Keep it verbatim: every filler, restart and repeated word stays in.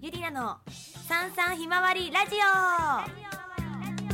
ゆりなのさんさんひまわりラジオ。